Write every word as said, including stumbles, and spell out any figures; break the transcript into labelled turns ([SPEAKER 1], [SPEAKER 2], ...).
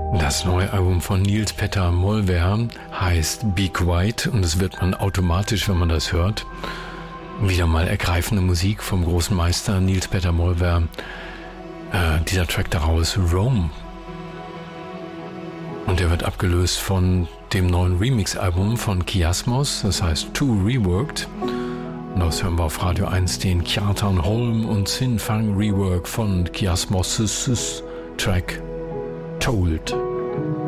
[SPEAKER 1] Das neue Album von Niels Petter Molvær heißt Be Quiet und das wird man automatisch, wenn man das hört. Wieder mal ergreifende Musik vom großen Meister Niels Petter Molvær. Äh, dieser Track daraus, Rome. Und der wird abgelöst von dem neuen Remix-Album von Kiasmos, das heißt Too Reworked. Und das hören wir auf Radio eins den Kjartan Holm und Sin Fang Rework von Kiasmos' Track Told.